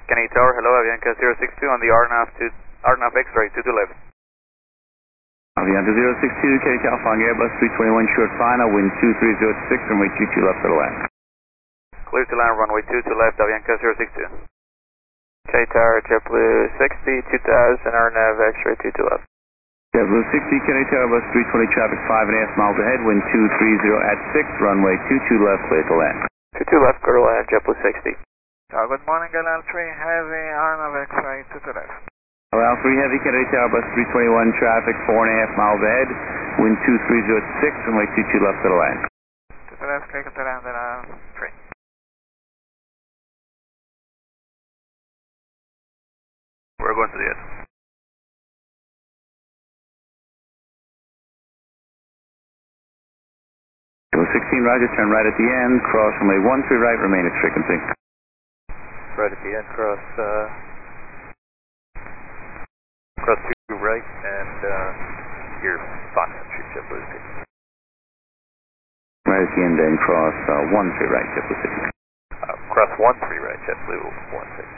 Kennedy Tower, hello, Avianca 062 on the RNAV X-ray, 22 left. Avianca 062, Kennedy Tower, flying Airbus 321 short final, wind 2306, runway 22 left for the land. Clear to land, runway 22 left, Avianca 062. Kennedy Tower, JetBlue 60, 2000, RNAV X-ray 22 left. JetBlue 60, Kennedy Tower, bus 320 traffic 5.5 miles ahead, wind 230 at 6, runway 22 left, clear to land. 22 left, clear to land, JetBlue 60. Good morning, LL3 Heavy, RNAV X-ray 22 left. LL3 Heavy, Kennedy Tower, bus 321 traffic 4.5 miles ahead, wind 2306 at 6, runway 22 left to the land. 22 left, clear to land, LL3. We're going to the edge. Go 16, roger, turn right at the end, cross runway 13 right, remain at frequency. Right at the end, cross 2 right, and you're Fox Entry, JetBlue 60. Right at the end then, cross 13 right, JetBlue 60. Cross 13 right, JetBlue 16.